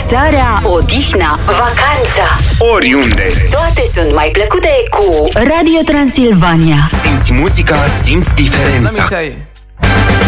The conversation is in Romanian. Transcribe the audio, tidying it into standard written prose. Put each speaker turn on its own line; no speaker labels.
relaxarea, odihna, vacanța.
Oriunde.
Toate sunt mai plăcute cu Radio Transilvania.
Simți muzica, simți diferența.